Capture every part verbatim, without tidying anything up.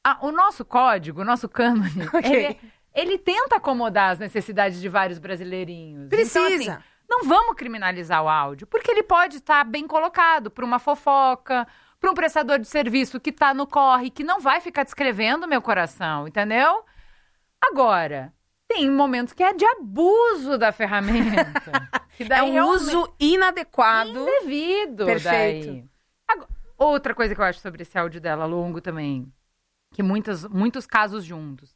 a, o nosso código, o nosso cânone, Ok. ele, ele tenta acomodar as necessidades de vários brasileirinhos. Precisa. Então, assim, não vamos criminalizar o áudio, porque ele pode estar bem colocado para uma fofoca, para um prestador de serviço que está no corre, que não vai ficar descrevendo meu coração, entendeu? Agora, tem momentos que é de abuso da ferramenta. Que É daí um realmente- uso inadequado. indevido. Perfeito. Daí. Agora, outra coisa que eu acho sobre esse áudio dela longo também, que muitas, muitos casos juntos.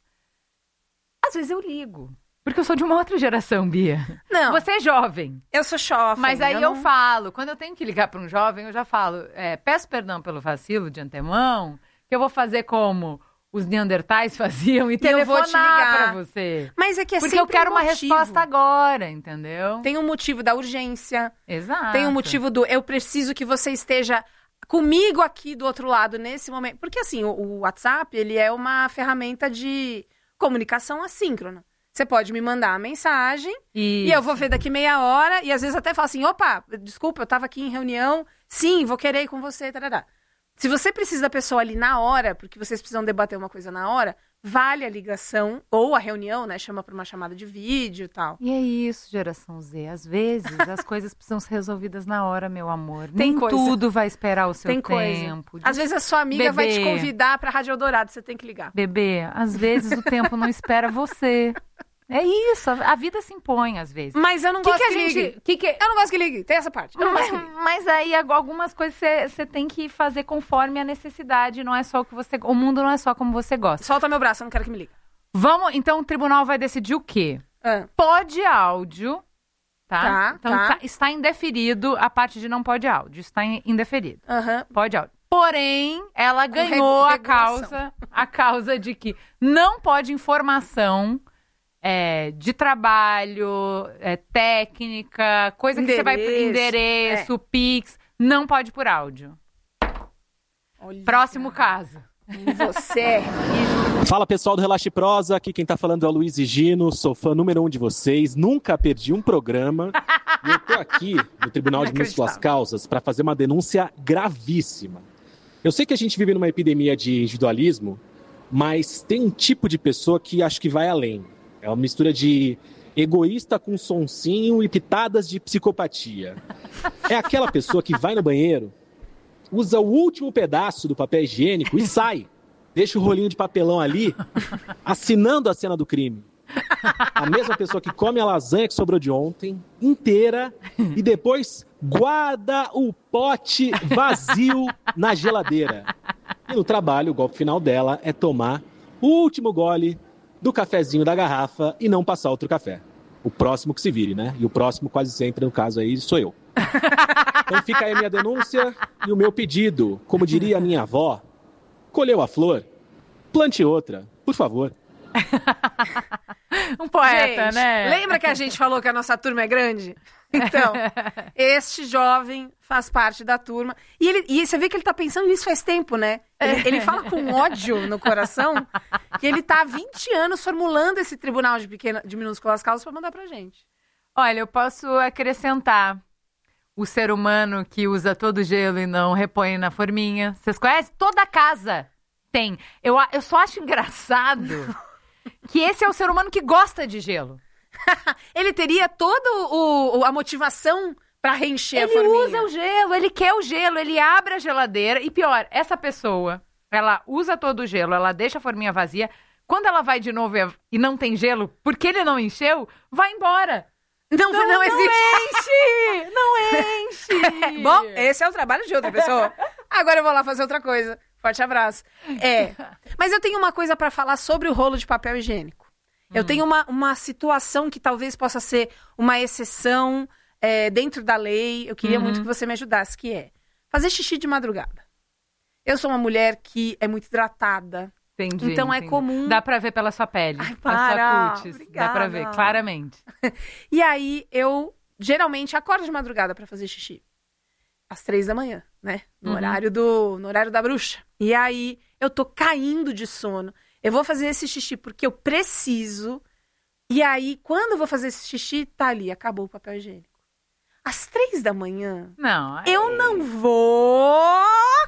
Às vezes eu ligo. Porque eu sou de uma outra geração, Bia. Não, Você é jovem. eu sou jovem. Mas aí eu, não- falo, quando eu tenho que ligar para um jovem, eu já falo, é, peço perdão pelo vacilo de antemão, que eu vou fazer como os neandertais faziam e E eu vou te telefonar ligar. para você. Mas é que é Porque eu sempre quero um uma motivo. resposta agora, entendeu? Tem um motivo da urgência. Exato. Tem um motivo do eu preciso que você esteja comigo aqui do outro lado nesse momento. Porque assim, o, o WhatsApp, ele é uma ferramenta de comunicação assíncrona. Você pode me mandar uma mensagem e eu vou ver daqui meia hora e às vezes até falo assim, opa, desculpa, eu tava aqui em reunião, sim, vou querer ir com você, tarará. Se você precisa da pessoa ali na hora, porque vocês precisam debater uma coisa na hora, vale a ligação ou a reunião, né, chama para uma chamada de vídeo e tal. E é isso, geração Z. Às vezes, as coisas precisam ser resolvidas na hora, meu amor. Tem Nem coisa. tudo vai esperar o seu Tem coisa. tempo. Às vezes a sua amiga vai te Bebê. convidar pra Rádio Eldorado, você tem que ligar. Bebê, às vezes o tempo não espera você. É isso, a a vida se impõe às vezes. Mas eu não Que gosto que a que, gente- ligue. que que- Eu não gosto que ligue, tem essa parte. Eu não gosto que ligue. Mas aí ag- algumas coisas você tem que fazer conforme a necessidade, não é só o que você... O mundo não é só como você gosta. Solta meu braço, eu não quero que me ligue. Vamos, então o tribunal vai decidir o quê? Ah, Pode áudio, tá? Tá, então tá. tá- está indeferido a parte de não pode áudio, está in- indeferido. Aham. Pode áudio. Porém, ela Com ganhou regu- a causa, a causa de que não pode informação é, de trabalho, é, técnica, coisa que você vai... Endereço, Endereço, Pix, não pode por áudio. Olha. Próximo caso. Você é rígido. Fala pessoal do Relaxe Prosa, aqui quem tá falando é o Luiz e Gino, sou fã número um de vocês, nunca perdi um programa e eu tô aqui no Tribunal de Múltiplas Causas para fazer uma denúncia gravíssima. Eu sei que a gente vive numa epidemia de individualismo, mas tem um tipo de pessoa que acho que vai além. É uma mistura de egoísta com sonsinho e pitadas de psicopatia. É aquela pessoa que vai no banheiro, usa o último pedaço do papel higiênico e sai. Deixa o rolinho de papelão ali, assinando a cena do crime. A mesma pessoa que come a lasanha que sobrou de ontem, inteira, e depois guarda o pote vazio na geladeira. E no trabalho, o golpe final dela é tomar o último gole do cafezinho da garrafa e não passar outro café. O próximo que se vire, né? E o próximo, quase sempre, no caso aí, sou eu. Então fica aí a minha denúncia e o meu pedido. Como diria a minha avó, colheu a flor, plante outra, por favor. Um poeta, Gente, né? lembra que a gente falou que a nossa turma é grande? Então, este jovem faz parte da turma. E, ele, e você vê que ele tá pensando nisso faz tempo, né? Ele, ele fala com ódio no coração que ele tá há vinte anos formulando esse tribunal de, pequena, de minúsculas causas pra mandar pra gente. Olha, eu posso acrescentar o ser humano que usa todo o gelo e não repõe na forminha. Vocês conhecem? Toda casa tem. Eu, a- eu só acho engraçado que esse é o ser humano que gosta de gelo. Ele teria toda o, o- a motivação pra reencher a Ele forminha. usa o gelo, ele quer o gelo, ele abre a geladeira. E pior, essa pessoa, ela usa todo o gelo, ela deixa a forminha vazia. Quando ela vai de novo e- e não tem gelo, porque ele não encheu, vai embora. Não, não, Não existe. enche! Não enche! Bom, esse é o trabalho de outra pessoa. Agora eu vou lá fazer outra coisa. Forte abraço. É. Mas eu tenho uma coisa pra falar sobre o rolo de papel higiênico. Eu tenho uma, uma situação que talvez possa ser uma exceção é, dentro da lei. Eu queria Uhum. muito que você me ajudasse, que é fazer xixi de madrugada. Eu sou uma mulher que é muito hidratada. Entendi, Então é entendi. comum- Dá pra ver pela sua pele, Ai, pela para. sua cutis. Dá Obrigada. pra ver, claramente. E aí eu geralmente acordo de madrugada pra fazer xixi. Às três da manhã, né? No Uhum. horário do, no horário da bruxa. E aí eu tô caindo de sono. Eu vou fazer esse xixi porque eu preciso. E aí, quando eu vou fazer esse xixi, tá ali, acabou o papel higiênico. Às três da manhã, Não, aí- eu não vou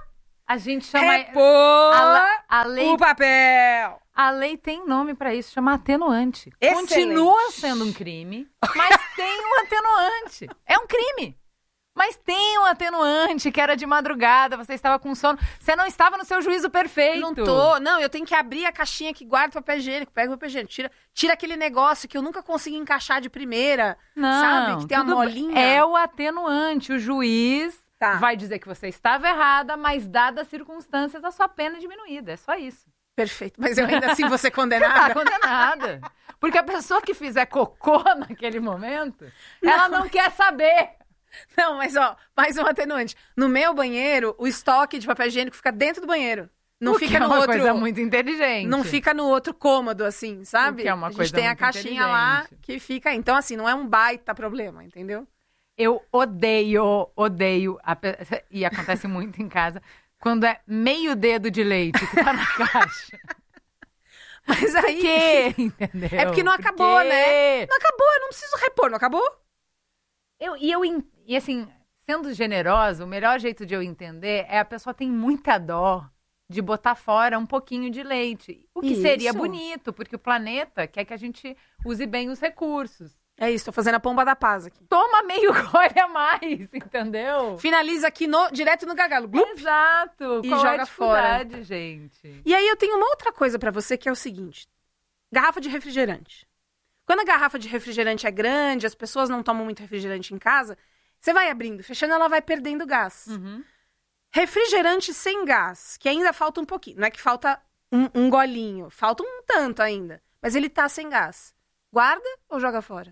A gente chama... Repor a, a lei, o papel. A lei tem nome pra isso, chama atenuante. Excelente. Continua sendo um crime, mas tem um atenuante. É um crime. Mas tem um atenuante, que era de madrugada, você estava com sono. Você não estava no seu juízo perfeito. Não tô. Não, eu tenho que abrir a caixinha que guarda o papel higiênico. Pega o papel higiênico. Tira, tira aquele negócio que eu nunca consegui encaixar de primeira. Não, sabe? Que tem uma molinha. É o atenuante. O juiz tá. vai dizer que você estava errada, mas dadas as circunstâncias, a sua pena é diminuída. É só isso. Perfeito. Mas eu ainda assim vou ser condenada? Você tá condenada. Porque a pessoa que fizer cocô naquele momento, não. ela não quer saber. Não, mas ó, mais um atenuante. No meu banheiro, o estoque de papel higiênico fica dentro do banheiro. Não o fica que é no uma outro. coisa muito inteligente. Não fica no outro cômodo, assim, sabe? O que é uma a gente coisa tem a muito caixinha lá que fica. Então, assim, não é um baita problema, entendeu? Eu odeio, odeio. A... E acontece muito em casa. Quando é meio dedo de leite que tá na caixa. Mas aí. Por quê? Entendeu? É porque não Por acabou, quê? né? Não acabou, eu não preciso repor, não acabou? Eu, e eu, e assim, sendo generosa, o melhor jeito de eu entender é a pessoa tem muita dó de botar fora um pouquinho de leite. O que Isso. seria bonito, porque o planeta quer que a gente use bem os recursos. É isso, tô fazendo a pomba da paz aqui. Toma meio gole a mais, entendeu? Finaliza aqui no, direto no gargalo. Glup. Exato. E Qual joga é a dificuldade, fora. gente? E aí eu tenho uma outra coisa pra você que é o seguinte. Garrafa de refrigerante. Quando a garrafa de refrigerante é grande, as pessoas não tomam muito refrigerante em casa, você vai abrindo, fechando, ela vai perdendo gás. Uhum. Refrigerante sem gás, que ainda falta um pouquinho. Não é que falta um, um golinho, falta um tanto ainda. Mas ele tá sem gás. Guarda ou joga fora?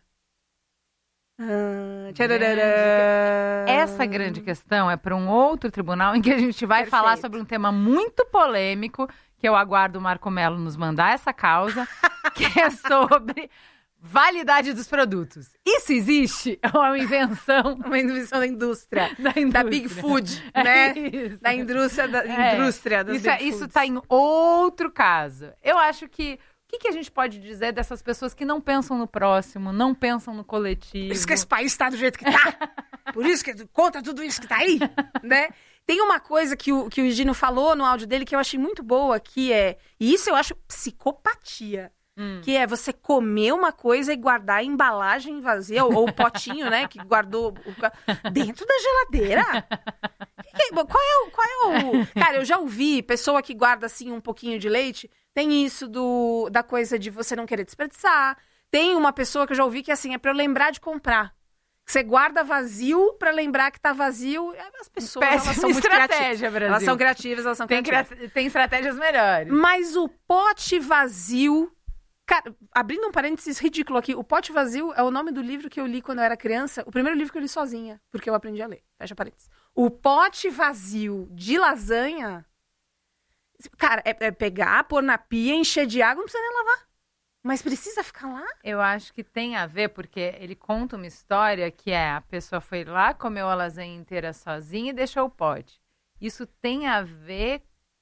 Ah, tchararara. Essa grande questão é para um outro tribunal em que a gente vai Perfeito. falar sobre um tema muito polêmico, que eu aguardo o Marco Melo nos mandar essa causa, que é sobre validade dos produtos. Isso existe? É uma invenção Uma invenção da indústria. da indústria. Da Big Food, É né? isso. Da indústria da É. indústria das Isso, Big é, isso Foods. tá em outro caso. Eu acho que... O que, que a gente pode dizer dessas pessoas que não pensam no próximo, não pensam no coletivo? Por isso que esse país tá do jeito que tá. Por isso que contra tudo isso que tá aí, né? Tem uma coisa que o, que o Gino falou no áudio dele que eu achei muito boa, que é... E isso eu acho psicopatia. Hum. Que é você comer uma coisa e guardar a embalagem vazia, ou, ou o potinho, né, que guardou o, dentro da geladeira. Que que, qual, é o, qual é o... Cara, eu já ouvi pessoa que guarda, assim, um pouquinho de leite. Tem isso do, da coisa de você não querer desperdiçar. Tem uma pessoa que eu já ouvi que, assim, é pra eu lembrar de comprar. Você guarda vazio pra lembrar que tá vazio. As pessoas, elas são muito estratégia, criativas. Brasil. Elas são criativas, elas são Tem, criativas. cria- tem estratégias melhores. Mas o pote vazio... Cara, abrindo um parênteses ridículo aqui, o Pote Vazio é o nome do livro que eu li quando eu era criança, o primeiro livro que eu li sozinha, porque eu aprendi a ler. Fecha parênteses. O pote vazio de lasanha, cara, é, é pegar, pôr na pia, encher de água, não precisa nem lavar. Mas precisa ficar lá? Eu acho que tem a ver, porque ele conta uma história que é a pessoa foi lá, comeu a lasanha inteira sozinha e deixou o pote. Isso tem a ver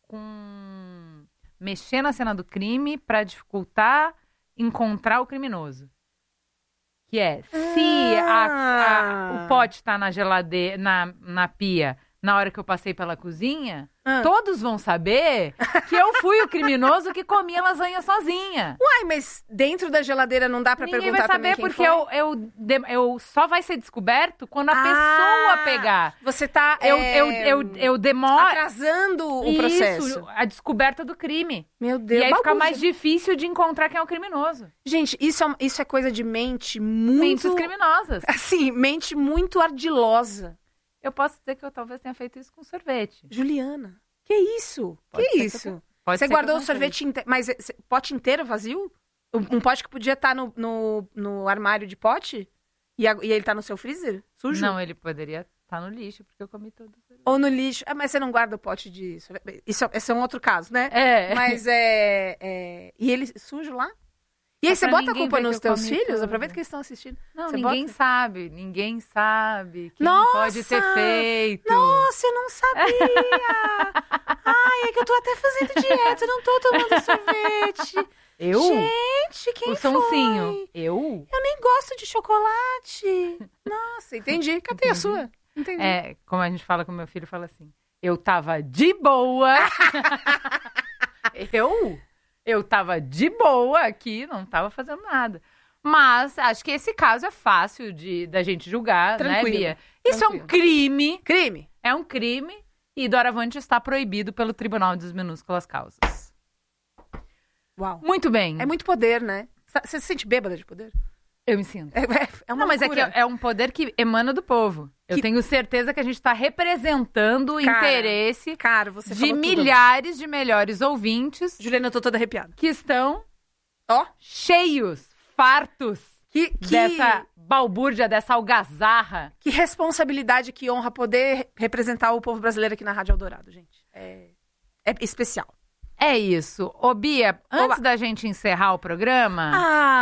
com mexer na cena do crime para dificultar encontrar o criminoso. Que é, se a- a- o pote está na geladeira, na, na pia, na hora que eu passei pela cozinha, Ah. todos vão saber que eu fui o criminoso que comia lasanha sozinha. Uai, mas dentro da geladeira não dá pra Ninguém perguntar vai saber também quem porque foi? eu, eu, de- eu só vai ser descoberto quando a Ah, pessoa pegar. Você tá Eu, é, eu, eu, eu demoro atrasando o processo. isso, a descoberta do crime. Meu Deus, E aí fica bagunça. mais difícil de encontrar quem é o criminoso. Gente, isso é, isso é coisa de mente muito... Mentes criminosas. Assim, mente muito ardilosa. Eu posso dizer que eu talvez tenha feito isso com sorvete. Juliana, que isso? Pode que ser que isso? eu- Pode Você ser que guardou eu o tenha sorvete inteiro, mas esse pote inteiro vazio? Um, um pote que podia estar no, no, no armário de pote? E, a- e ele tá no seu freezer? feito. Sujo? Não, ele poderia estar no lixo, porque eu comi tudo. Ou no lixo? Ah, mas você não guarda o pote de sorvete? Isso, esse é um outro caso, né? É. Mas é, é... E ele sujo lá? E aí Só você pra bota a ninguém culpa ver que nos eu teus comi filhos? tudo. Aproveita que eles estão assistindo. Não, Você ninguém bota? sabe. Ninguém sabe. Quem Nossa! pode ter feito. Nossa, eu não sabia! Ai, é que eu tô até fazendo dieta, eu não tô tomando sorvete. Eu? Gente, quem o sonsinho. foi? Eu? Eu nem gosto de chocolate. Nossa, entendi. Catei a Entendi. sua. Entendi. É, como a gente fala com meu filho, fala assim. Eu tava de boa. eu? Eu tava de boa aqui, não tava fazendo nada. Mas acho que esse caso é fácil de, da gente julgar, Tranquilo, né, Bia? Isso tranquilo. é um crime. Crime. É um crime. E doravante está proibido pelo Tribunal das Minúsculas Causas. Uau. Muito bem. É muito poder, né? Você se sente bêbada de poder? Eu me sinto. É, é, é uma Não, mas é que loucura. é um poder que emana do povo. Eu Que- tenho certeza que a gente está representando o Cara, interesse Cara, você de falou tudo. milhares de melhores ouvintes Juliana, eu tô toda arrepiada. que estão Ó, cheios, fartos que, que, dessa balbúrdia, dessa algazarra. que responsabilidade, que honra poder representar o povo brasileiro aqui na Rádio Eldorado, gente. É, é especial. É isso. Ô, Bia, antes Olá. da gente encerrar o programa...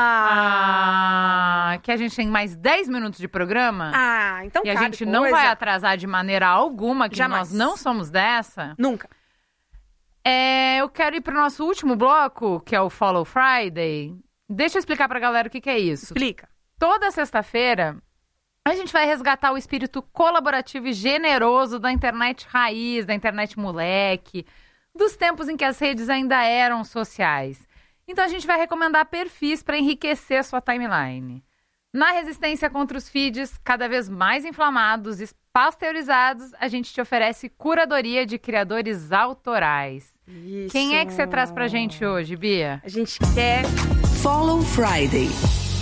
Ah! Ah, que a gente tem mais dez minutos de programa. Ah, então e a cabe gente não coisa. vai atrasar de maneira alguma, que Jamais. nós não somos dessa. Nunca. É, eu quero ir pro nosso último bloco, que é o Follow Friday. Deixa eu explicar pra galera o que, que é isso. Explica. Toda sexta-feira, a gente vai resgatar o espírito colaborativo e generoso da internet raiz, da internet moleque, dos tempos em que as redes ainda eram sociais. Então a gente vai recomendar perfis para enriquecer a sua timeline. Na resistência contra os feeds cada vez mais inflamados e pasteurizados, a gente te oferece curadoria de criadores autorais. Isso. Quem é que você traz pra gente hoje, Bia? A gente quer... Follow Friday.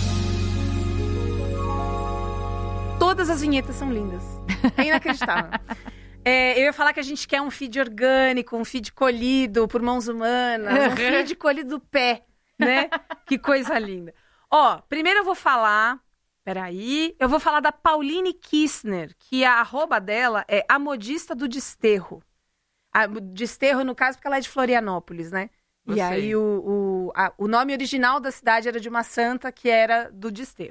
Todas as vinhetas são lindas. É inacreditável. É, eu ia falar que a gente quer um feed orgânico, um feed colhido por mãos humanas, um feed colhido do pé, né? Que coisa linda. Ó, primeiro eu vou falar... Peraí. Eu vou falar da Pauline Kistner, que a arroba dela é a modista do Desterro. A Desterro, no caso, porque ela é de Florianópolis, né? E Eu aí sei. o, o, a- o nome original da cidade era de uma santa que era do Desterro.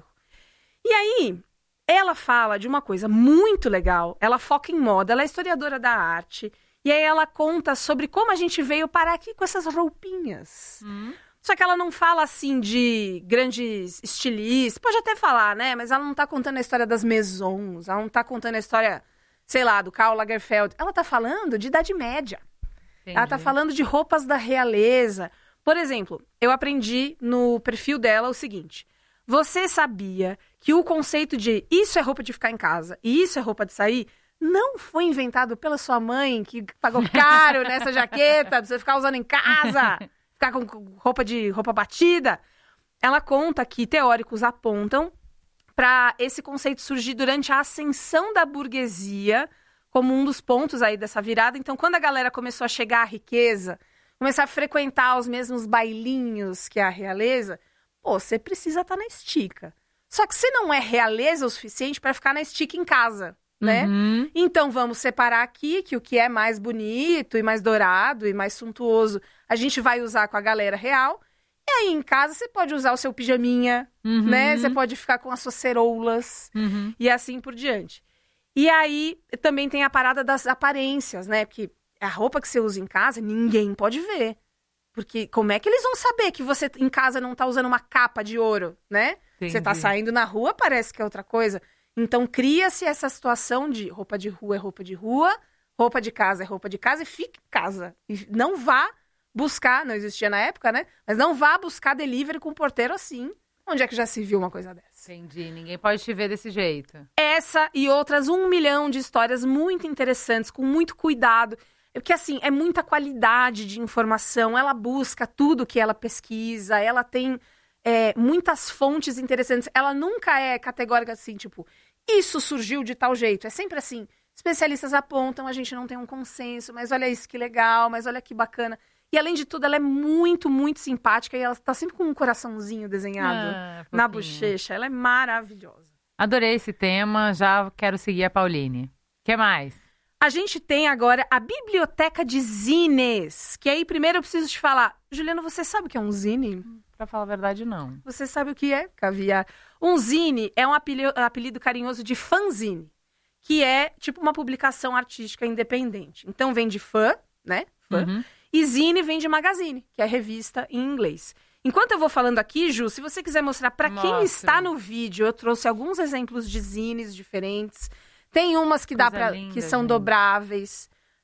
E aí, ela fala de uma coisa muito legal. Ela foca em moda, ela é historiadora da arte. E aí ela conta sobre como a gente veio parar aqui com essas roupinhas. Hum? Só que ela não fala, assim, de grandes estilistas. Pode até falar, né? Mas ela não tá contando a história das maisons. Ela não tá contando a história, sei lá, do Karl Lagerfeld. Ela tá falando de Idade Média. Ela tá Entendi. falando de roupas da realeza. Por exemplo, eu aprendi no perfil dela o seguinte. Você sabia que o conceito de isso é roupa de ficar em casa e isso é roupa de sair não foi inventado pela sua mãe, que pagou caro nessa jaqueta pra você ficar usando em casa, ficar com roupa de roupa batida? Ela conta que teóricos apontam para esse conceito surgir durante a ascensão da burguesia como um dos pontos aí dessa virada. Então, quando a galera começou a chegar à riqueza, começar a frequentar os mesmos bailinhos que a realeza, pô, você precisa estar na estica. Só que você não é realeza o suficiente para ficar na estica em casa, né? Uhum. Então, vamos separar aqui que o que é mais bonito e mais dourado e mais suntuoso, a gente vai usar com a galera real. E aí, em casa, você pode usar o seu pijaminha, Uhum. né? Você pode ficar com as suas ceroulas Uhum. e assim por diante. E aí, também tem a parada das aparências, né? Porque a roupa que você usa em casa, ninguém pode ver. Porque como é que eles vão saber que você em casa não tá usando uma capa de ouro, né? Você tá Entendi. saindo na rua, parece que é outra coisa. Então, cria-se essa situação de roupa de rua é roupa de rua, roupa de casa é roupa de casa e fique em casa. E não vá buscar, não existia na época, né? Mas não vá buscar delivery com porteiro assim. Onde é que já se viu uma coisa dessa? Entendi. Ninguém pode te ver desse jeito. Essa e outras um milhão de histórias muito interessantes, com muito cuidado. Porque, assim, é muita qualidade de informação. Ela busca tudo que ela pesquisa. Ela tem é, muitas fontes interessantes. Ela nunca é categórica assim, tipo, isso surgiu de tal jeito. É sempre assim, especialistas apontam, a gente não tem um consenso, mas olha isso que legal, mas olha que bacana. E, além de tudo, ela é muito, muito simpática e ela tá sempre com um coraçãozinho desenhado Ah, na fofinha. bochecha. Ela é maravilhosa. Adorei esse tema, já quero seguir a Pauline. O que mais? A gente tem agora a Biblioteca de Zines, que aí primeiro eu preciso te falar. Juliana, você sabe o que é um zine? Pra falar a verdade, não. Você sabe o que é, caviar? Um zine é um apelido, apelido carinhoso de fanzine, que é tipo uma publicação artística independente. Então vem de fã, né? Fã. Uhum. E zine vem de magazine, que é revista em inglês. Enquanto eu vou falando aqui, Ju, se você quiser mostrar para quem Mostra. está no vídeo, eu trouxe alguns exemplos de zines diferentes. Tem umas que dá Coisa para linda, que são gente. dobráveis.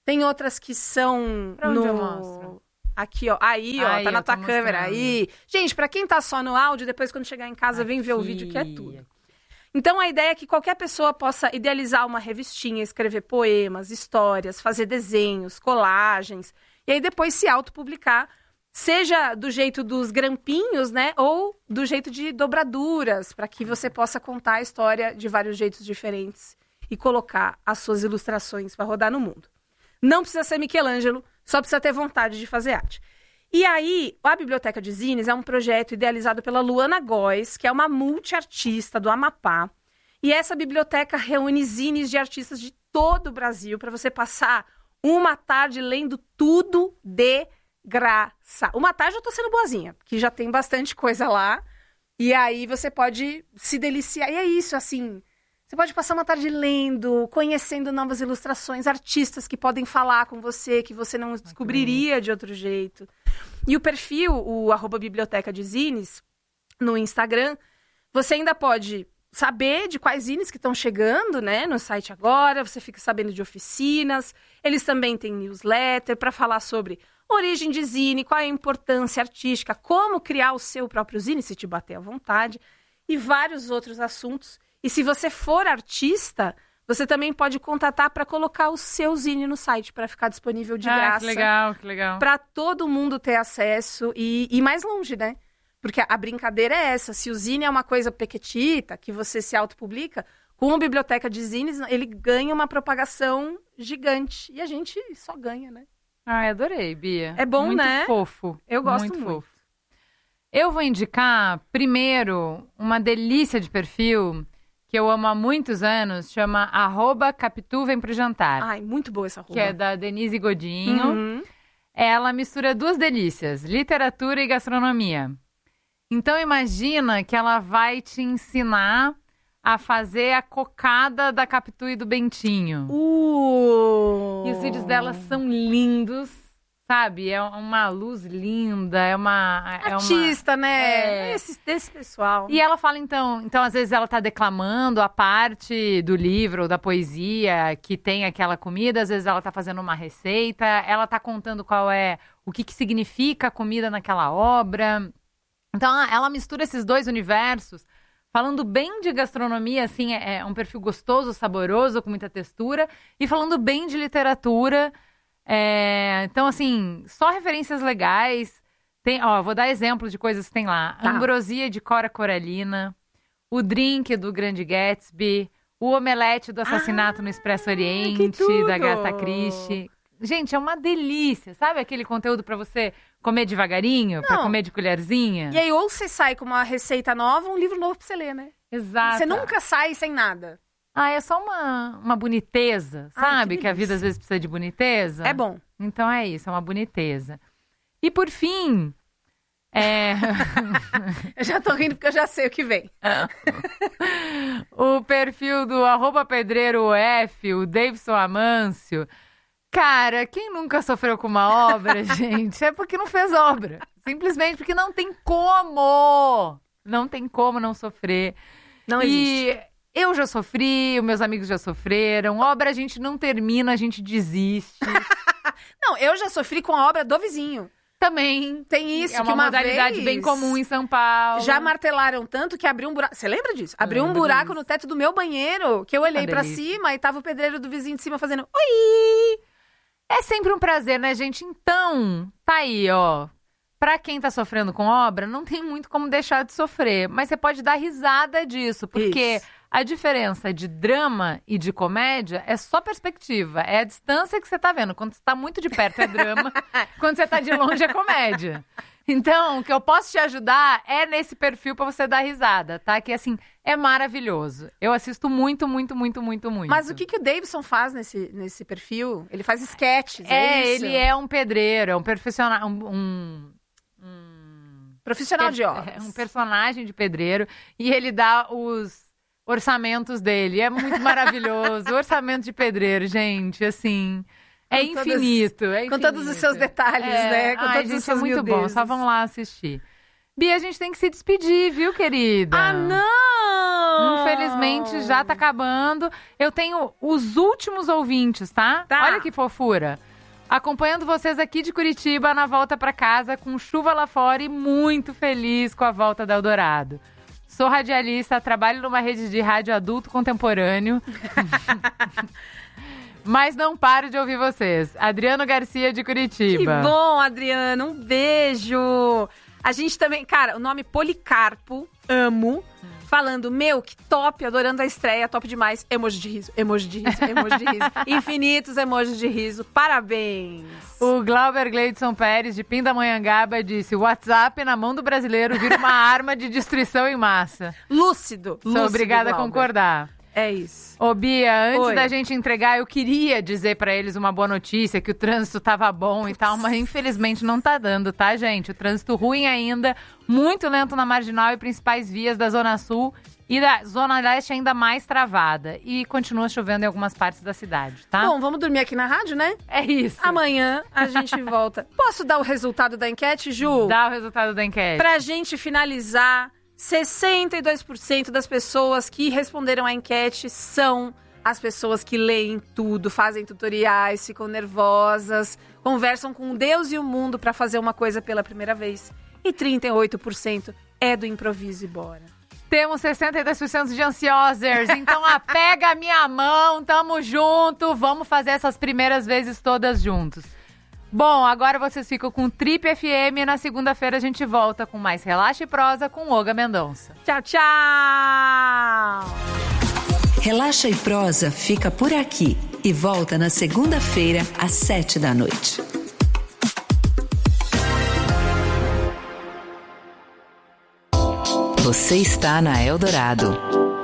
Tem outras que são Pra onde no... eu mostro? Aqui, ó. Aí, ó. Aí, tá na eu tô tua câmera. mostrando. Aí. Gente, pra quem tá só no áudio, depois quando chegar em casa, vem ver o Aqui, vídeo, que é tudo. Então, a ideia é que qualquer pessoa possa idealizar uma revistinha, escrever poemas, histórias, fazer desenhos, colagens, e aí depois se autopublicar, seja do jeito dos grampinhos, né, ou do jeito de dobraduras, para que você possa contar a história de vários jeitos diferentes e colocar as suas ilustrações para rodar no mundo. Não precisa ser Michelangelo, só precisa ter vontade de fazer arte. E aí, a Biblioteca de Zines é um projeto idealizado pela Luana Góes, que é uma multiartista do Amapá. E essa biblioteca reúne zines de artistas de todo o Brasil para você passar uma tarde lendo tudo de graça. Uma tarde eu tô sendo boazinha, porque já tem bastante coisa lá. E aí você pode se deliciar. E é isso, assim... Você pode passar uma tarde lendo, conhecendo novas ilustrações, artistas que podem falar com você, que você não descobriria de outro jeito. E o perfil, o arroba Biblioteca de Zines, no Instagram, você ainda pode saber de quais zines que estão chegando, né, no site agora, você fica sabendo de oficinas, eles também têm newsletter para falar sobre origem de zine, qual é a importância artística, como criar o seu próprio zine, se te bater à vontade, e vários outros assuntos. E se você for artista, você também pode contatar para colocar o seu zine no site, para ficar disponível de ah, graça. Que legal, que legal. Para todo mundo ter acesso e ir mais longe, né? Porque a brincadeira é essa. Se o zine é uma coisa pequetita, que você se autopublica, com a Biblioteca de Zines, ele ganha uma propagação gigante. E a gente só ganha, né? Ai, adorei, Bia. É bom, muito né? Muito fofo. Eu gosto muito. muito. Fofo. Eu vou indicar, primeiro, uma delícia de perfil que eu amo há muitos anos, chama arroba Capitu Vem Pro Jantar. Ai, muito boa essa arroba. Que é da Denise Godinho. Uhum. Ela mistura duas delícias, literatura e gastronomia. Então imagina que ela vai te ensinar a fazer a cocada da Capitu e do Bentinho. Uh! E os vídeos dela são lindos, sabe? É uma luz linda, é uma... É Artista, uma, né? É... Esse, desse pessoal. E ela fala, então, então, às vezes ela tá declamando a parte do livro, da poesia, que tem aquela comida, às vezes ela tá fazendo uma receita, ela tá contando qual é, o que que significa a comida naquela obra. Então, ela mistura esses dois universos, falando bem de gastronomia, assim, é, é um perfil gostoso, saboroso, com muita textura, e falando bem de literatura. É, então, assim, só referências legais. Tem, ó, vou dar exemplos de coisas que tem lá. Tá. Ambrosia de Cora Coralina, o drink do Grande Gatsby, o omelete do Assassinato ah, no Expresso que Oriente, tudo! da Agatha Christie. Gente, é uma delícia. Sabe aquele conteúdo pra você comer devagarinho? Pra Não. comer de colherzinha? E aí, ou você sai com uma receita nova, ou um livro novo pra você ler, né? Exato. Você nunca sai sem nada. Ah, é só uma, uma boniteza, Ai, sabe? que que a vida delícia. às vezes precisa de boniteza. É bom. Então é isso, é uma boniteza. E por fim, é... Eu já tô rindo porque eu já sei o que vem. o perfil do arroba pedreiro F, o Davidson Amâncio. Cara, quem nunca sofreu com uma obra, gente, é porque não fez obra. Simplesmente porque não tem como. Não tem como não sofrer. Não e existe. eu já sofri, os meus amigos já sofreram. Obra a gente não termina, a gente desiste. Não, eu já sofri com a obra do vizinho. Também. Tem isso, é uma, que uma modalidade vez bem comum em São Paulo. Já martelaram tanto que abriu um buraco. Você lembra disso? Abriu um Lembro buraco disso. no teto do meu banheiro, que eu olhei Uma pra delícia. cima e tava o pedreiro do vizinho de cima fazendo oi! É sempre um prazer, né, gente? Então, tá aí, ó. Pra quem tá sofrendo com obra, não tem muito como deixar de sofrer. Mas você pode dar risada disso, porque Isso. a diferença de drama e de comédia é só perspectiva. É a distância que você tá vendo. Quando você tá muito de perto é drama, quando você tá de longe é comédia. Então, o que eu posso te ajudar é nesse perfil pra você dar risada, tá? Que, assim, é maravilhoso. Eu assisto muito, muito, muito, muito, muito. Mas o que, que o Davidson faz nesse, nesse perfil? Ele faz sketches, é, É, isso? ele é um pedreiro, é um profissional, um... um... um... Profissional de É obras. um personagem de pedreiro e ele dá os orçamentos dele. É muito maravilhoso. O orçamento de pedreiro, gente, assim, é Com todas- infinito, é Com todos os infinito. seus detalhes, É, né? Com ai, todos gente, os seus é muito bom. miudezas. Só vão lá assistir. Bia, a gente tem que se despedir, viu, querida? Ah, não! Não! Infelizmente, já tá acabando. Eu tenho os últimos ouvintes, tá? Tá. Olha que fofura. Acompanhando vocês aqui de Curitiba na volta pra casa, com chuva lá fora e muito feliz com a volta da Eldorado. Sou radialista, trabalho numa rede de rádio adulto contemporâneo. Mas não paro de ouvir vocês. Adriano Garcia, de Curitiba. Que bom, Adriano. Um beijo. A gente também... Cara, o nome Policarpo, amo. Hum. Falando, meu, que top, adorando a estreia, top demais. Emoji de riso, emoji de riso, emoji de riso. Infinitos emojis de riso. Parabéns. O Glauber Gleidson Pérez, de Pindamonhangaba, disse: o WhatsApp na mão do brasileiro vira uma arma de destruição em massa. Lúcido. Sou lúcido, obrigada Glauber. a concordar. É isso. Ô, Bia, antes Oi. da gente entregar, eu queria dizer pra eles uma boa notícia, que o trânsito tava bom e tal, mas infelizmente não tá dando, tá, gente? O trânsito ruim ainda, muito lento na Marginal e principais vias da Zona Sul e da Zona Leste ainda mais travada. E continua chovendo em algumas partes da cidade, tá? Bom, vamos dormir aqui na rádio, né? É isso. Amanhã a gente volta. Posso dar o resultado da enquete, Ju? Dá o resultado da enquete. Pra gente finalizar, sessenta e dois por cento das pessoas que responderam à enquete são as pessoas que leem tudo, fazem tutoriais, ficam nervosas, conversam com Deus e o mundo pra fazer uma coisa pela primeira vez. E trinta e oito por cento é do improviso e bora. Temos sessenta e dois por cento de ansiosers, então apega a minha mão, tamo junto, vamos fazer essas primeiras vezes todas juntos. Bom, agora vocês ficam com o Trip F M e na segunda-feira a gente volta com mais Relaxa e Prosa com Olga Mendonça. Tchau, tchau! Relaxa e Prosa fica por aqui e volta na segunda-feira às sete da noite. Você está na Eldorado.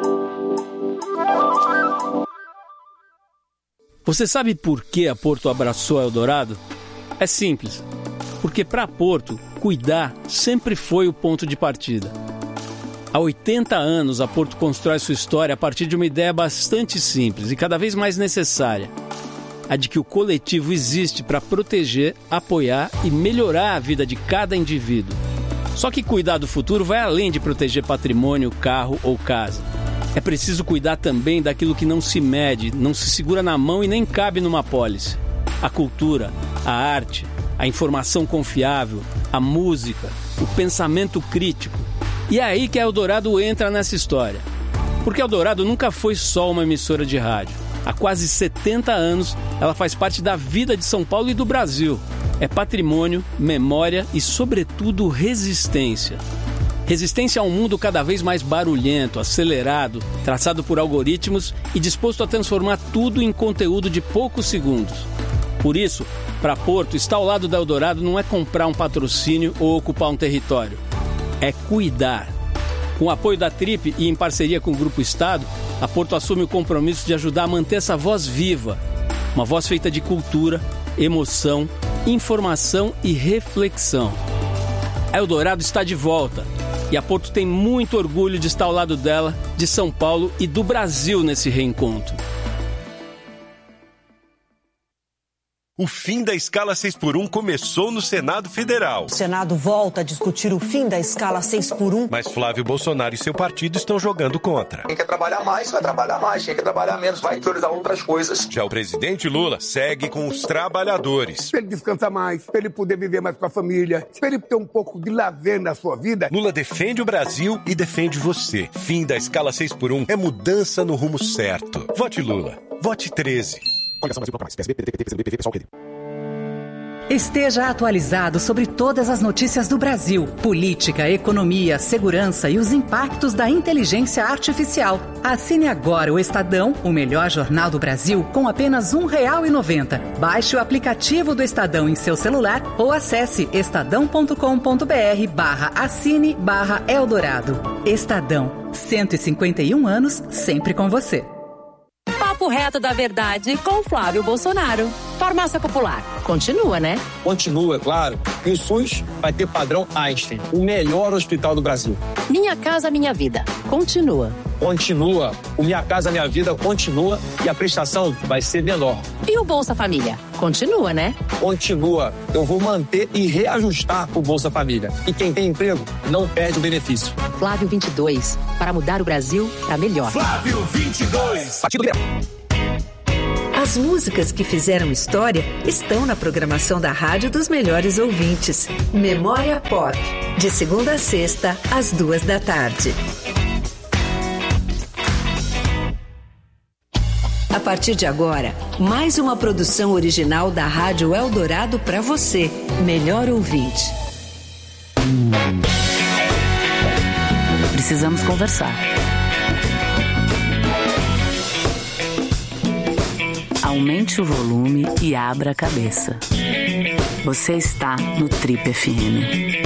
Você sabe por que a Porto abraçou a Eldorado? É simples, porque para a Porto, cuidar sempre foi o ponto de partida. Há oitenta anos, a Porto constrói sua história a partir de uma ideia bastante simples e cada vez mais necessária. A de que o coletivo existe para proteger, apoiar e melhorar a vida de cada indivíduo. Só que cuidar do futuro vai além de proteger patrimônio, carro ou casa. É preciso cuidar também daquilo que não se mede, não se segura na mão e nem cabe numa apólice. A cultura, a arte, a informação confiável, a música, o pensamento crítico. E é aí que a Eldorado entra nessa história. Porque a Eldorado nunca foi só uma emissora de rádio. Há quase setenta anos, ela faz parte da vida de São Paulo e do Brasil. É patrimônio, memória e, sobretudo, resistência. Resistência a um mundo cada vez mais barulhento, acelerado, traçado por algoritmos e disposto a transformar tudo em conteúdo de poucos segundos. Por isso, para Porto, estar ao lado da Eldorado não é comprar um patrocínio ou ocupar um território. É cuidar. Com o apoio da Trip e em parceria com o Grupo Estado, a Porto assume o compromisso de ajudar a manter essa voz viva. Uma voz feita de cultura, emoção, informação e reflexão. A Eldorado está de volta. E a Porto tem muito orgulho de estar ao lado dela, de São Paulo e do Brasil nesse reencontro. O fim da escala seis por um começou no Senado Federal. O Senado volta a discutir o fim da escala seis por um. Mas Flávio Bolsonaro e seu partido estão jogando contra. Quem quer trabalhar mais, vai trabalhar mais. Quem quer trabalhar menos, vai priorizar outras coisas. Já o presidente Lula segue com os trabalhadores. Para ele descansar mais, para ele poder viver mais com a família, para ele ter um pouco de lazer na sua vida. Lula defende o Brasil e defende você. Fim da escala seis por um é mudança no rumo certo. Vote Lula. Vote treze. Coligação Brasil Popular, P S B, P D T, P C do B, P SOL, P D. Esteja atualizado sobre todas as notícias do Brasil, política, economia, segurança e os impactos da inteligência artificial. Assine agora o Estadão, o melhor jornal do Brasil, com apenas um real e noventa centavos. Baixe o aplicativo do Estadão em seu celular ou acesse estadão ponto com ponto br barra assine barra Eldorado. Estadão, cento e cinquenta e um anos, sempre com você. Papo reto da verdade com Flávio Bolsonaro. Farmácia Popular. Continua, né? Continua, é claro. E o SUS vai ter padrão Einstein, o melhor hospital do Brasil. Minha Casa Minha Vida. Continua. Continua. O Minha Casa Minha Vida continua e a prestação vai ser menor. E o Bolsa Família? continua, né? Continua. Eu vou manter e reajustar o Bolsa Família. E quem tem emprego não perde o benefício. Flávio vinte e dois, para mudar o Brasil para melhor. Flávio vinte e dois. Partido Liberal. As músicas que fizeram história estão na programação da Rádio dos Melhores Ouvintes. Memória Pop, de segunda a sexta, às duas da tarde. A partir de agora, mais uma produção original da Rádio Eldorado para você, melhor ouvinte. Precisamos conversar. Aumente o volume e abra a cabeça. Você está no Trip F M.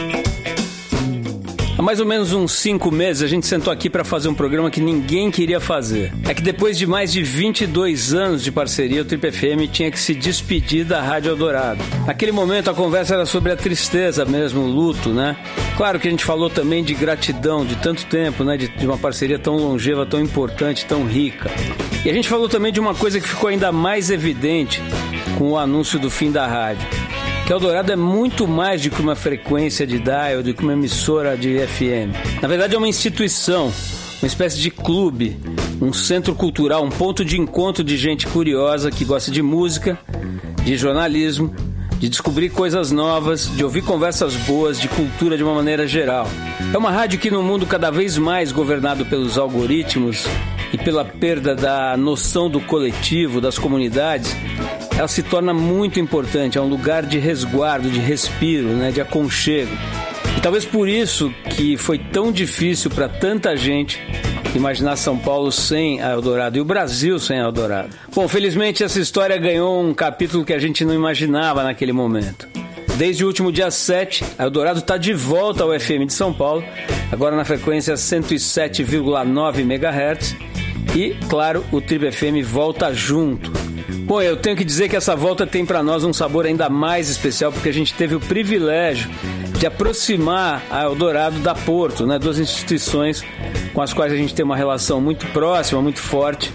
Há mais ou menos uns cinco meses a gente sentou aqui para fazer um programa que ninguém queria fazer. É que depois de mais de vinte e dois anos de parceria, o Trip F M tinha que se despedir da Rádio Eldorado. Naquele momento a conversa era sobre a tristeza mesmo, o luto, né? Claro que a gente falou também de gratidão, de tanto tempo, né? De, de uma parceria tão longeva, tão importante, tão rica. E a gente falou também de uma coisa que ficou ainda mais evidente com o anúncio do fim da rádio. Que Eldorado é muito mais do que uma frequência de dial, do que uma emissora de F M. Na verdade é uma instituição, uma espécie de clube, um centro cultural, um ponto de encontro de gente curiosa que gosta de música, de jornalismo, de descobrir coisas novas, de ouvir conversas boas, de cultura de uma maneira geral. É uma rádio que no mundo cada vez mais governado pelos algoritmos e pela perda da noção do coletivo, das comunidades, ela se torna muito importante, é um lugar de resguardo, de respiro, né, de aconchego. E talvez por isso que foi tão difícil para tanta gente imaginar São Paulo sem a Eldorado e o Brasil sem a Eldorado. Bom, felizmente essa história ganhou um capítulo que a gente não imaginava naquele momento. Desde o último dia sete, a Eldorado está de volta ao F M de São Paulo, agora na frequência cento e sete vírgula nove megahertz. E, claro, o Trip F M volta junto. Bom, eu tenho que dizer que essa volta tem para nós um sabor ainda mais especial, porque a gente teve o privilégio de aproximar a Eldorado da Porto, né? Duas instituições com as quais a gente tem uma relação muito próxima, muito forte,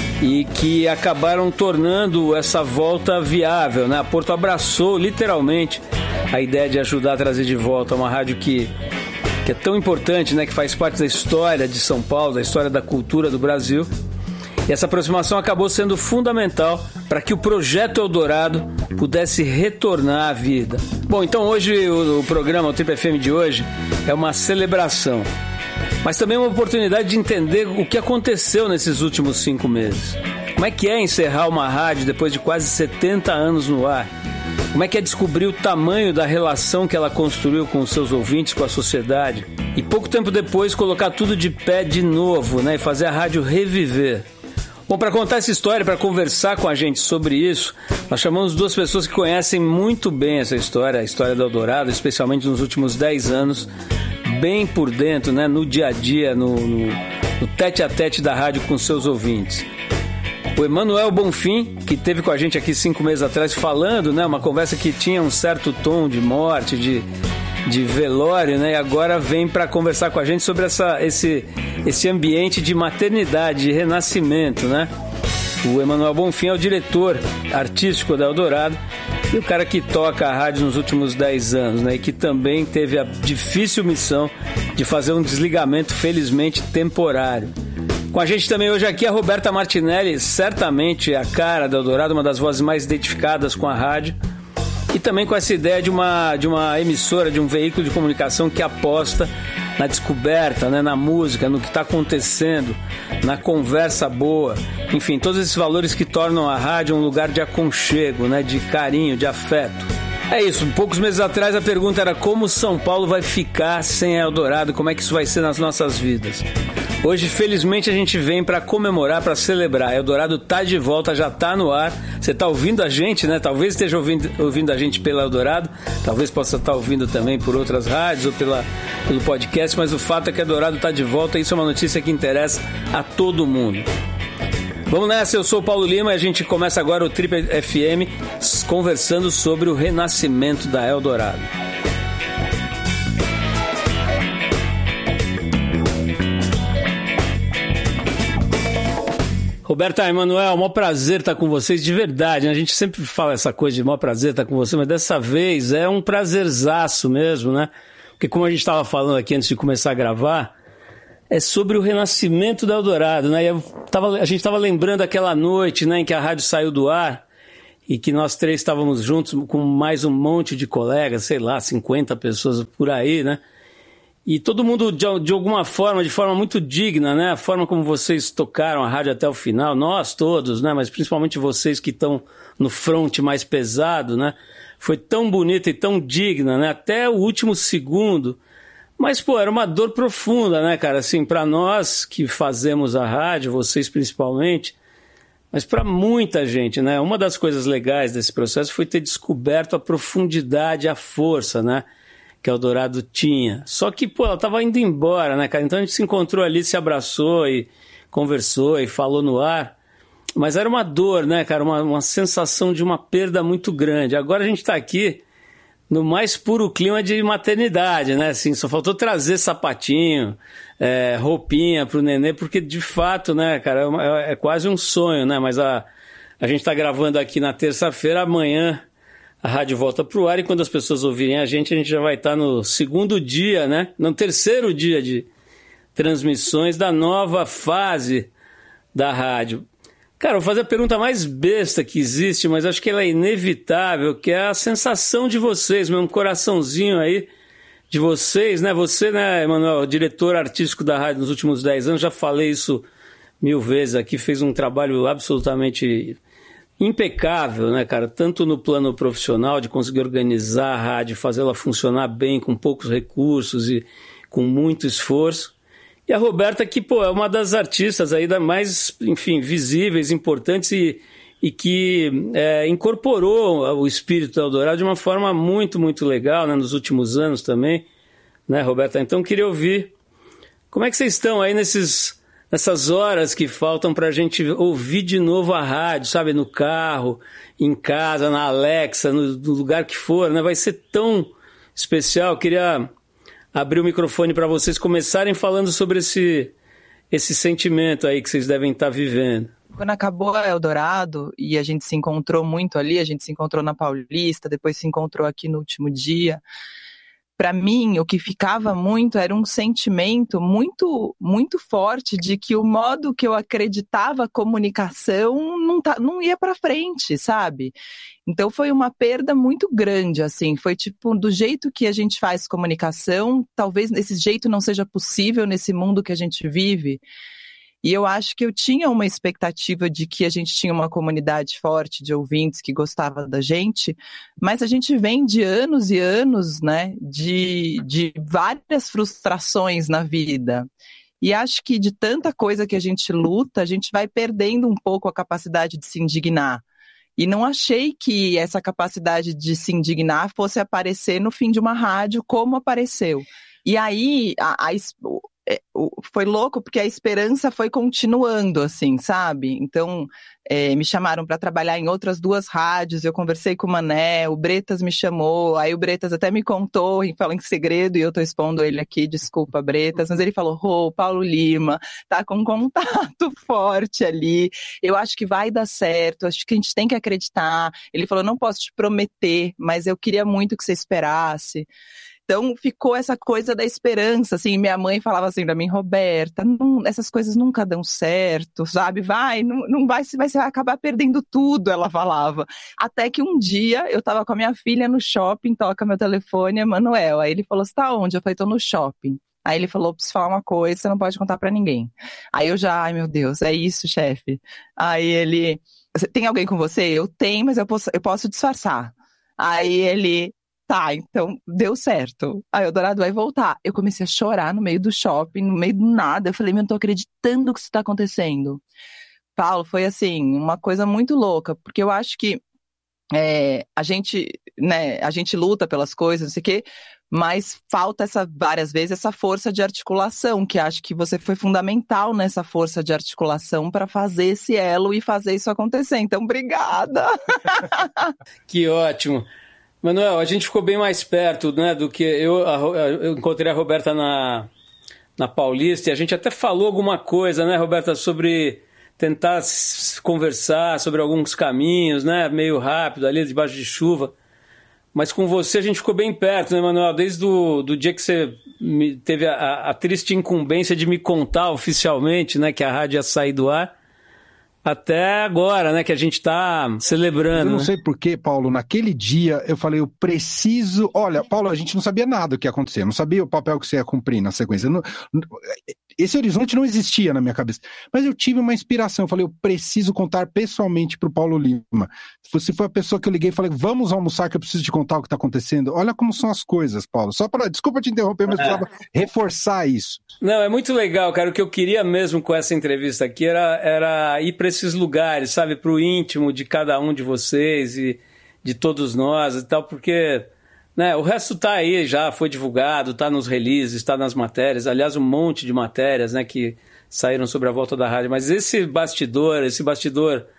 e que acabaram tornando essa volta viável, né? A Porto abraçou literalmente a ideia de ajudar a trazer de volta uma rádio que que é tão importante, né, que faz parte da história de São Paulo, da história da cultura do Brasil. E essa aproximação acabou sendo fundamental para que o projeto Eldorado pudesse retornar à vida. Bom, então hoje o, o programa, o Trip F M de hoje, é uma celebração, mas também uma oportunidade de entender o que aconteceu nesses últimos cinco meses. Como é que é encerrar uma rádio depois de quase setenta anos no ar? Como é que é descobrir o tamanho da relação que ela construiu com os seus ouvintes, com a sociedade? E pouco tempo depois colocar tudo de pé de novo, né? E fazer a rádio reviver. Bom, para contar essa história, para conversar com a gente sobre isso, nós chamamos duas pessoas que conhecem muito bem essa história, a história do Eldorado, especialmente nos últimos dez anos, bem por dentro, né? No dia a dia, no, no, no tete a tete da rádio com seus ouvintes. O Emanuel Bonfim, que esteve com a gente aqui cinco meses atrás falando, né, uma conversa que tinha um certo tom de morte, de, de velório, né, e agora vem para conversar com a gente sobre essa, esse, esse ambiente de maternidade, de renascimento, né? O Emanuel Bonfim é o diretor artístico da Eldorado e o cara que toca a rádio nos últimos dez anos, né, e que também teve a difícil missão de fazer um desligamento, felizmente, temporário. Com a gente também hoje aqui a Roberta Martinelli, certamente a cara da Eldorado, uma das vozes mais identificadas com a rádio, e também com essa ideia de uma, de uma emissora, de um veículo de comunicação que aposta na descoberta, né, na música, no que está acontecendo, na conversa boa, enfim, todos esses valores que tornam a rádio um lugar de aconchego, né, de carinho, de afeto. É isso, poucos meses atrás a pergunta era como São Paulo vai ficar sem a Eldorado, como é que isso vai ser nas nossas vidas. Hoje, felizmente, a gente vem para comemorar, para celebrar. Eldorado tá de volta, já tá no ar. Você tá ouvindo a gente, né? Talvez esteja ouvindo, ouvindo a gente pela Eldorado, talvez possa estar ouvindo também por outras rádios ou pela, pelo podcast, mas o fato é que Eldorado tá de volta e isso é uma notícia que interessa a todo mundo. Vamos nessa, eu sou o Paulo Lima e a gente começa agora o Trip F M conversando sobre o renascimento da Eldorado. Roberta, Emanuel, maior prazer estar com vocês, de verdade, né? A gente sempre fala essa coisa de maior prazer estar com você, mas dessa vez é um prazerzaço mesmo, né? Porque como a gente estava falando aqui antes de começar a gravar, é sobre o renascimento da Eldorado, né? E eu tava, a gente estava lembrando aquela noite, né, em que a rádio saiu do ar e que nós três estávamos juntos com mais um monte de colegas, sei lá, cinquenta pessoas por aí, né? E todo mundo, de, de alguma forma, de forma muito digna, né? A forma como vocês tocaram a rádio até o final, nós todos, né? Mas principalmente vocês que estão no front mais pesado, né? Foi tão bonita e tão digna, né? Até o último segundo. Mas, pô, era uma dor profunda, né, cara? Assim, para nós que fazemos a rádio, vocês principalmente, mas para muita gente, né? Uma das coisas legais desse processo foi ter descoberto a profundidade, a força, né? Que a Eldorado tinha. Só que, pô, ela estava indo embora, né, cara? Então a gente se encontrou ali, se abraçou e conversou e falou no ar. Mas era uma dor, né, cara? Uma, uma sensação de uma perda muito grande. Agora a gente está aqui no mais puro clima de maternidade, né? Assim, só faltou trazer sapatinho, é, roupinha pro nenê, porque de fato, né, cara, é, uma, é quase um sonho, né? Mas a, a gente está gravando aqui na terça-feira, amanhã a rádio volta pro ar e quando as pessoas ouvirem a gente, a gente já vai estar no segundo dia, né? No terceiro dia de transmissões da nova fase da rádio. Cara, eu vou fazer a pergunta mais besta que existe, mas acho que ela é inevitável, que é a sensação de vocês, meu coraçãozinho aí de vocês, né? Você, né, Emanuel, diretor artístico da rádio nos últimos dez anos, já falei isso mil vezes aqui, fez um trabalho absolutamente impecável, né, cara? Tanto no plano profissional, de conseguir organizar a rádio, fazê-la funcionar bem, com poucos recursos e com muito esforço. E a Roberta, que, pô, é uma das artistas aí da mais, enfim, visíveis, importantes e, e que é, incorporou o espírito da Eldorado de uma forma muito, muito legal, né, nos últimos anos também, né, Roberta? Então, queria ouvir como é que vocês estão aí nesses... nessas horas que faltam para a gente ouvir de novo a rádio, sabe? No carro, em casa, na Alexa, no, no lugar que for, né? Vai ser tão especial. Eu queria abrir o microfone para vocês começarem falando sobre esse, esse sentimento aí que vocês devem estar vivendo. Quando acabou a Eldorado e a gente se encontrou muito ali, a gente se encontrou na Paulista, depois se encontrou aqui no último dia. Para mim, o que ficava muito era um sentimento muito, muito forte de que o modo que eu acreditava a comunicação não, tá, não ia para frente, sabe? Então foi uma perda muito grande, assim, foi tipo, do jeito que a gente faz comunicação, talvez esse jeito não seja possível nesse mundo que a gente vive. E eu acho que eu tinha uma expectativa de que a gente tinha uma comunidade forte de ouvintes que gostava da gente, mas a gente vem de anos e anos, né, de, de várias frustrações na vida. E acho que de tanta coisa que a gente luta, a gente vai perdendo um pouco a capacidade de se indignar. E não achei que essa capacidade de se indignar fosse aparecer no fim de uma rádio como apareceu. E aí, a, a foi louco porque a esperança foi continuando, assim, sabe? Então, é, me chamaram para trabalhar em outras duas rádios, eu conversei com o Mané, o Bretas me chamou, aí o Bretas até me contou, e falou em segredo, e eu tô expondo ele aqui, desculpa, Bretas, mas ele falou, ô, oh, Paulo Lima, tá com um contato forte ali, eu acho que vai dar certo, acho que a gente tem que acreditar. Ele falou, não posso te prometer, mas eu queria muito que você esperasse. Então, ficou essa coisa da esperança, assim, minha mãe falava assim pra mim, Roberta, não, essas coisas nunca dão certo, sabe, vai, não, não vai, você vai acabar perdendo tudo, ela falava. Até que um dia, eu tava com a minha filha no shopping, toca meu telefone, Emanuel, aí ele falou, você tá onde? Eu falei, tô no shopping. Aí ele falou, preciso falar uma coisa, você não pode contar pra ninguém. Aí eu já, ai meu Deus, é isso, chefe. Aí ele, tem alguém com você? Eu tenho, mas eu posso, eu posso disfarçar. Aí ele... Tá, então deu certo. A Eldorado vai voltar. Eu comecei a chorar no meio do shopping, no meio do nada. Eu falei, meu, não tô acreditando que isso tá acontecendo. Paulo, foi assim, uma coisa muito louca, porque eu acho que é, a gente, né, a gente luta pelas coisas, não sei o quê, mas falta essa, várias vezes essa força de articulação, que acho que você foi fundamental nessa força de articulação para fazer esse elo e fazer isso acontecer. Então, obrigada! Que ótimo! Manuel, a gente ficou bem mais perto, né, do que eu, eu encontrei a Roberta na, na Paulista e a gente até falou alguma coisa, né, Roberta, sobre tentar conversar sobre alguns caminhos, né? Meio rápido, ali debaixo de chuva. Mas com você a gente ficou bem perto, né, Manuel? Desde o do dia que você me, teve a, a triste incumbência de me contar oficialmente, né, que a rádio ia sair do ar, até agora, né, que a gente está celebrando. Eu não né? sei porquê, Paulo, naquele dia eu falei, eu preciso... Olha, Paulo, a gente não sabia nada do que ia acontecer, não sabia o papel que você ia cumprir na sequência. Não... Esse horizonte não existia na minha cabeça. Mas eu tive uma inspiração, eu falei, eu preciso contar pessoalmente pro Paulo Lima. Você foi a pessoa que eu liguei e falei, vamos almoçar que eu preciso te contar o que está acontecendo. Olha como são as coisas, Paulo. Só para... Desculpa te interromper, mas é. precisava reforçar isso. Não, é muito legal, cara. O que eu queria mesmo com essa entrevista aqui era, era ir para esses lugares, sabe? Para o íntimo de cada um de vocês e de todos nós e tal, porque... Né, o resto tá aí, já foi divulgado, tá nos releases, tá nas matérias, aliás, um monte de matérias, né, que saíram sobre a volta da rádio, mas esse bastidor, esse bastidor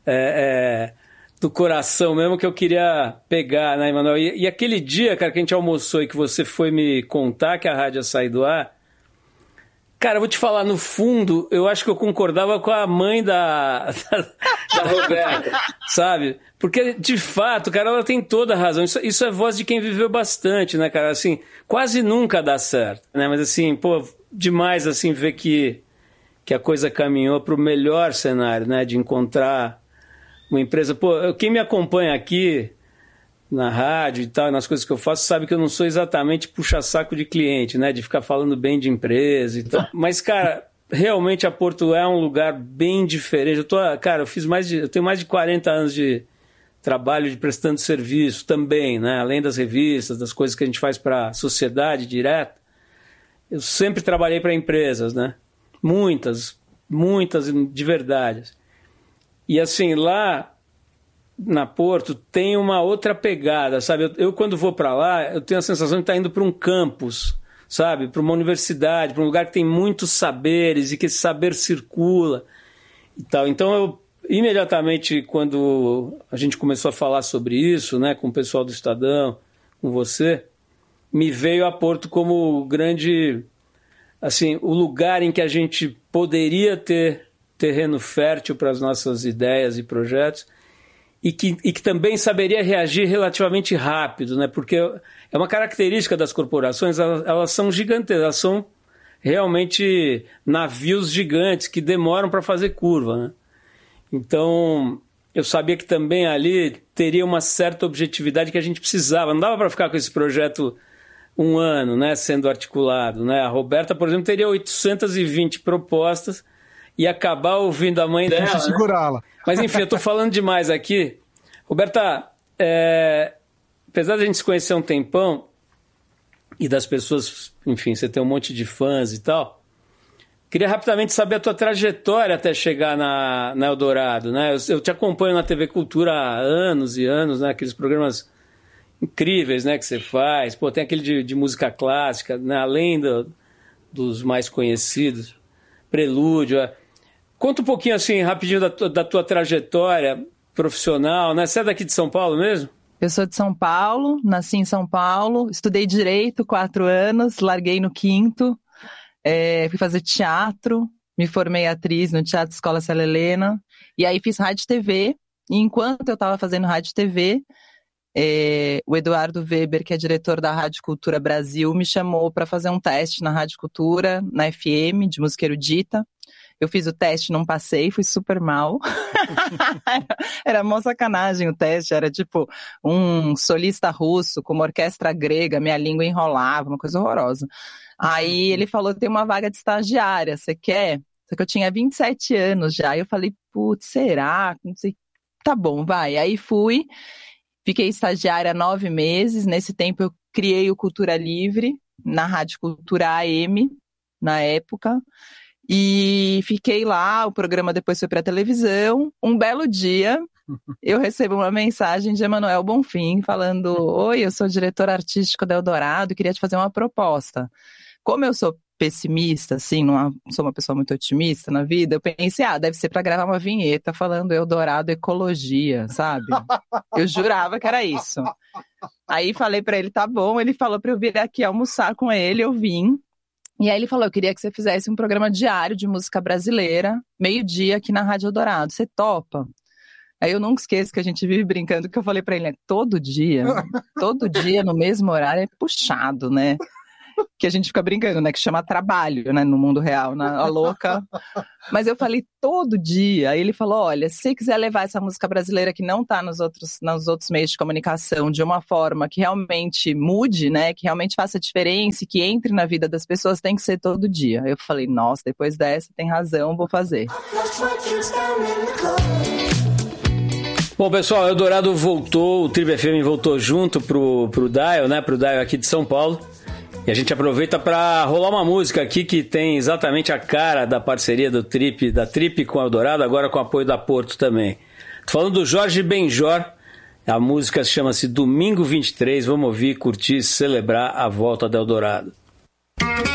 é, é, do coração mesmo que eu queria pegar, né, Emanuel? E, e aquele dia, cara, que a gente almoçou e que você foi me contar que a rádio ia sair do ar, cara, eu vou te falar, no fundo, eu acho que eu concordava com a mãe da, da, da Roberta, sabe? Porque, de fato, cara, ela tem toda a razão. Isso, isso é voz de quem viveu bastante, né, cara? Assim, quase nunca dá certo, né? Mas, assim, pô, demais, assim, ver que, que a coisa caminhou para o melhor cenário, né? De encontrar uma empresa... Pô, quem me acompanha aqui na rádio e tal, nas coisas que eu faço, sabe que eu não sou exatamente puxa-saco de cliente, né? De ficar falando bem de empresa e tal. Mas, cara... Realmente a Porto é um lugar bem diferente. Eu tô, cara, eu fiz mais de, eu tenho mais de quarenta anos de trabalho de prestando serviço também, né? Além das revistas, das coisas que a gente faz para a sociedade direta. Eu sempre trabalhei para empresas, né? Muitas, muitas de verdade. E assim, lá na Porto tem uma outra pegada, sabe? Eu, eu quando vou para lá, eu tenho a sensação de estar indo para um campus, sabe, para uma universidade, para um lugar que tem muitos saberes e que esse saber circula e tal. Então, eu, imediatamente, quando a gente começou a falar sobre isso, né, com o pessoal do Estadão, com você, me veio a Porto como grande, assim, o lugar em que a gente poderia ter terreno fértil para as nossas ideias e projetos e que, e que também saberia reagir relativamente rápido, né, porque... É uma característica das corporações, elas, elas são gigantescas, elas são realmente navios gigantes que demoram para fazer curva, né? Então, eu sabia que também ali teria uma certa objetividade que a gente precisava. Não dava para ficar com esse projeto um ano, né, sendo articulado, né? A Roberta, por exemplo, teria oitocentas e vinte propostas e acabar ouvindo a mãe dela. Deixa eu segurá-la. Né? Mas enfim, eu estou falando demais aqui. Roberta, é... apesar de a gente se conhecer há um tempão e das pessoas, enfim, você tem um monte de fãs e tal, queria rapidamente saber a tua trajetória até chegar na, na Eldorado, né? Eu, eu te acompanho na T V Cultura há anos e anos, né? Aqueles programas incríveis, né, que você faz. Pô, tem aquele de, de música clássica, né? Além do, dos mais conhecidos, Prelúdio. É. Conta um pouquinho, assim, rapidinho da tua, da tua trajetória profissional, né? Você é daqui de São Paulo mesmo? Eu sou de São Paulo, nasci em São Paulo, estudei Direito quatro anos, larguei no quinto, é, fui fazer teatro, me formei atriz no Teatro Escola Célia Helena, e aí fiz rádio e T V, e enquanto eu estava fazendo rádio e T V, é, o Eduardo Weber, que é diretor da Rádio Cultura Brasil, me chamou para fazer um teste na Rádio Cultura, na F M, de música erudita. Eu fiz o teste, não passei, fui super mal. Era mó sacanagem o teste, era tipo um solista russo com uma orquestra grega, minha língua enrolava, uma coisa horrorosa. Aí ele falou, tem uma vaga de estagiária, você quer? Só que eu tinha vinte e sete anos já, e eu falei, putz, será? Não sei. Tá bom, vai. Aí fui, fiquei estagiária nove meses, nesse tempo eu criei o Cultura Livre, na Rádio Cultura A M, na época. E fiquei lá, o programa depois foi para a televisão. Um belo dia, eu recebo uma mensagem de Emanuel Bonfim falando, oi, eu sou diretor artístico da Eldorado e queria te fazer uma proposta. Como eu sou pessimista, assim, não sou uma pessoa muito otimista na vida, eu pensei, ah, deve ser para gravar uma vinheta falando Eldorado Ecologia, sabe? Eu jurava que era isso. Aí falei para ele, tá bom, ele falou para eu vir aqui almoçar com ele, eu vim. E aí ele falou, eu queria que você fizesse um programa diário de música brasileira, meio-dia aqui na Rádio Eldorado. Você topa? Aí eu nunca esqueço que a gente vive brincando, que eu falei pra ele, né, todo dia, todo dia no mesmo horário é puxado, né? Que a gente fica brincando, né, que chama trabalho, né, no mundo real, na a louca. Mas eu falei todo dia. Aí ele falou, olha, se você quiser levar essa música brasileira que não tá nos outros, nos outros meios de comunicação de uma forma que realmente mude, né, que realmente faça diferença e que entre na vida das pessoas, tem que ser todo dia. Eu falei, nossa, depois dessa, tem razão, vou fazer. Bom, pessoal, o Eldorado voltou, o Trip F M voltou junto pro, pro Dial, né, pro Dial aqui de São Paulo. E a gente aproveita para rolar uma música aqui que tem exatamente a cara da parceria do Trip, da Trip com o Eldorado, agora com o apoio da Porto também. Tô falando do Jorge Benjor, a música chama-se Domingo vinte e três, vamos ouvir, curtir, celebrar a volta do Eldorado.